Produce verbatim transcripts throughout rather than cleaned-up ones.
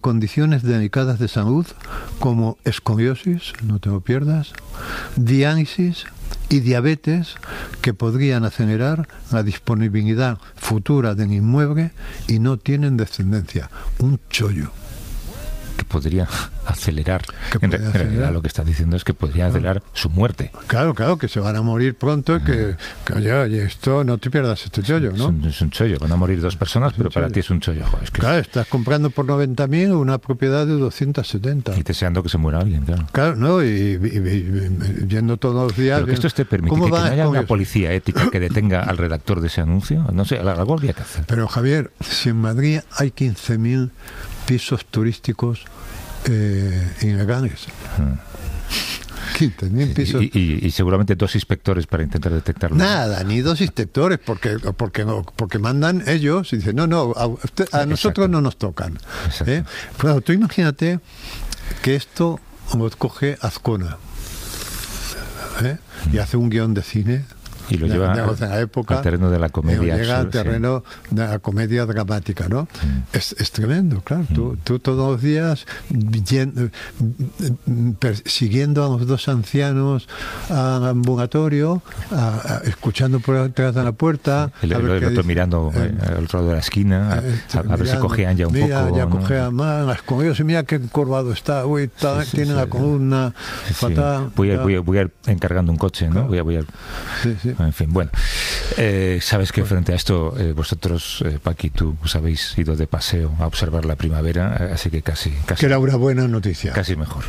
condiciones delicadas de salud como escoliosis, no te lo pierdas, diálisis y diabetes, que podrían acelerar la disponibilidad futura del inmueble y no tienen descendencia. Un chollo. Que podría acelerar. Que en podría realidad acelerar. lo que está diciendo es que podría acelerar su muerte. Claro, claro, que se van a morir pronto y que, que oye, oye, esto, no te pierdas este chollo, ¿no? Es un, es un chollo, van a morir dos personas, pero para chollo. ti es un chollo. Joder, es que Claro, estás comprando por noventa mil una propiedad de doscientos setenta. y deseando que se muera alguien, claro. Claro, ¿no? Y, y- y- y yendo todos los días... Pero que esto esté permite ¿cómo que, que va no haya una escoliosis? policía ética que detenga al redactor de ese anuncio. No sé, algo habría que hacer. Pero Javier, si en Madrid hay quince mil pisos turísticos eh, ilegales, quince mil pisos... Y, y- y seguramente dos inspectores para intentar detectarlo. Nada, ni dos inspectores, porque porque porque mandan ellos y dicen, no, no, a, usted- a nosotros Exacto. no nos tocan. Exacto. ¿eh? Claro, tú imagínate que esto lo coge Azcona, ¿eh? y hace un guión de cine. Y lo de- lleva de- al, de la época, al terreno de la comedia. eh, llega al absurda, sí. terreno de la comedia dramática, ¿no? Mm. Es, es tremendo, claro. Tú, tú todos los días yen- persiguiendo a los dos ancianos al ambulatorio, a- a- escuchando por detrás de la puerta. El, a el- ver el qué otro dice. mirando Eh, eh, al otro lado de la esquina, a, Eh, a- a ver si mirando, cojean ya un mira, poco. ya ¿no? cojean más, las escoliosis, mira qué encorvado está, uy, está- Sí, sí, tiene sí, la sí. columna Sí, sí. fatal. Voy, a, tal. voy, a, voy a ir encargando un coche, ¿no? Claro. Voy a, voy a- Sí, sí. En fin, bueno. Eh, Sabes que frente a esto, eh, vosotros, eh, Paqui, tú, os habéis ido de paseo a observar la primavera, eh, así que casi, casi, Que era una buena noticia. casi mejor.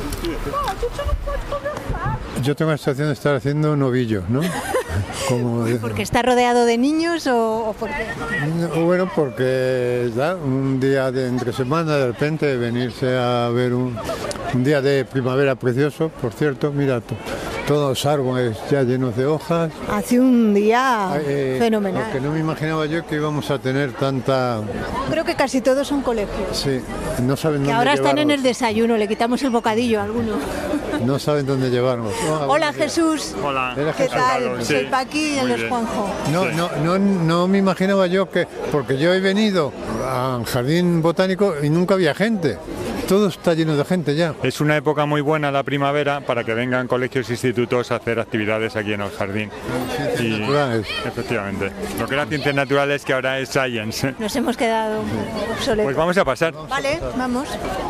Yo tengo la sensación de estar haciendo novillos, ¿no? Como de- ¿Porque está rodeado de niños o, o porque...? No, bueno, porque ya un día de entre semana, de repente, venirse a ver un, un día de primavera precioso, por cierto, mira, to- todos los árboles ya llenos de hojas. Hace un día Eh, fenomenal. Lo que no me imaginaba yo que íbamos a tener tanta... Creo que casi todos son colegios. Sí, no saben Que dónde ahora están en el llevarnos. desayuno, le quitamos el bocadillo a alguno. No saben dónde llevarnos. No, Hola buenos días. Jesús, Hola. Era ¿qué Jesús. tal? Carlos, Soy sí. Paqui y él Muy es bien. Juanjo. No, Sí. no, no, no me imaginaba yo que, porque yo he venido al jardín botánico y nunca había gente. Todo está lleno de gente ya. Es una época muy buena la primavera para que vengan colegios e institutos a hacer actividades aquí en el jardín. Y, naturales. efectivamente. Lo que era ciencias naturales que ahora es science. Nos hemos quedado obsoletos. Pues vamos a pasar. Vale, vamos.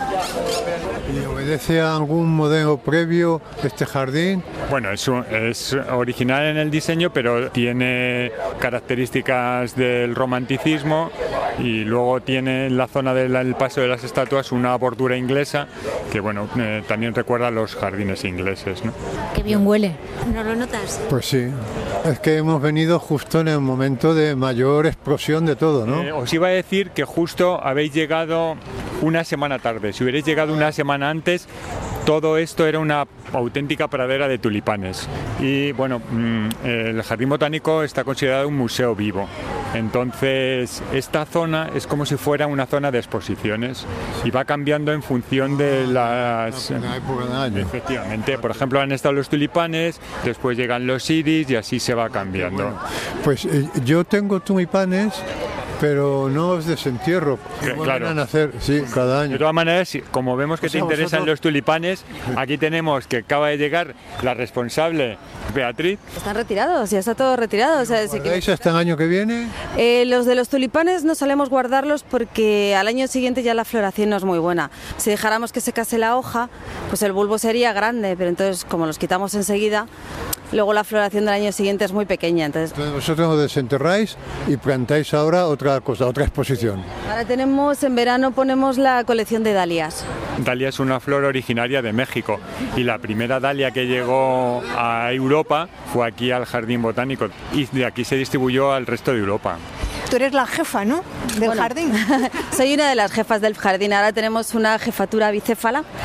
¿Y obedece a algún modelo previo este jardín? Bueno, es, un- es original en el diseño, pero tiene características del romanticismo y luego tiene en la zona del paso de las estatuas una bordura inglesa que, bueno, eh, también recuerda a los jardines ingleses, ¿no? Qué bien huele. ¿No lo notas? Pues sí. Es que hemos venido justo en el momento de mayor explosión de todo, ¿no? Eh, os iba a decir que justo habéis llegado una semana tarde. Si hubierais llegado una semana antes, todo esto era una auténtica pradera de tulipanes. Y bueno, mm, el Jardín Botánico está considerado un museo vivo. Entonces, esta zona es como si fuera una zona de exposiciones y va cambiando en función de las... La época del año. Efectivamente, por ejemplo, han estado los tulipanes, después llegan los iris y así se va cambiando. Pues eh, yo tengo tulipanes, pero no os desentierro. Que- Vuelven claro. a nacer, sí, cada De año. todas maneras, si- como vemos que O sea, te interesan vosotros- los tulipanes, aquí tenemos que acaba de llegar la responsable, Beatriz. Están retirados, ya está todo retirado. O sea, si ¿Guardáis hasta el año que viene? Eh, los de los tulipanes no solemos guardarlos porque al año siguiente ya la floración no es muy buena. Si dejáramos que se case la hoja, pues el bulbo sería grande, pero entonces como los quitamos enseguida, luego la floración del año siguiente es muy pequeña. Entonces Entonces vosotros lo desenterráis y plantáis ahora otra cosa, otra exposición. ahora tenemos, en verano ponemos la colección de dalias. Dalia es una flor originaria de México y la primera dalia que llegó a Europa fue aquí al Jardín Botánico y de aquí se distribuyó al resto de Europa. Tú eres la jefa, ¿no? Del Bueno. jardín. Soy una de las jefas del jardín. Ahora tenemos una jefatura bicéfala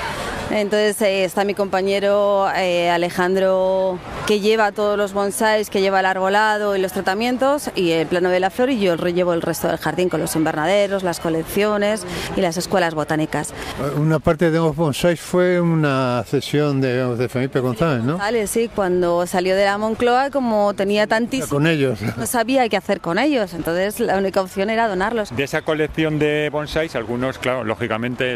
Entonces eh, está mi compañero eh, Alejandro, que lleva todos los bonsáis, que lleva el arbolado y los tratamientos y el plano de la flor, y yo llevo el resto del jardín con los invernaderos, las colecciones y las escuelas botánicas. Una parte de los bonsáis fue una cesión de, de Felipe González, ¿no? Vale, sí, cuando salió de la Moncloa, como tenía tantísimos, con ellos. No sabía qué hacer con ellos, entonces la única opción era donarlos. De esa colección de bonsáis, algunos, claro, lógicamente